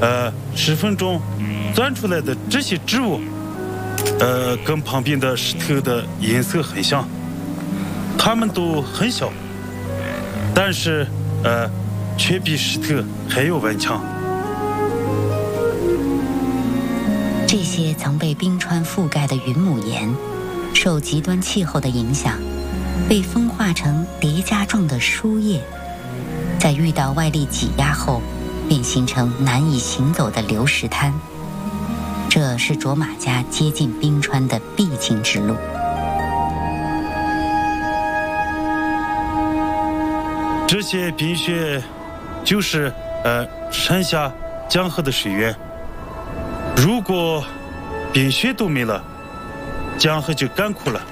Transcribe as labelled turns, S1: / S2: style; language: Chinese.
S1: 石缝中钻出来的这些植物，跟旁边的石头的颜色很像，它们都很小，但是却比石头还要顽强。
S2: 这些曾被冰川覆盖的云母岩，受极端气候的影响，被风化成叠加状的书叶，在遇到外力挤压后，便形成难以行走的流石滩。这是卓玛家接近冰川的必经之路。
S1: 这些冰雪就是山下江河的水源。如果冰雪都没了，江河就干枯了。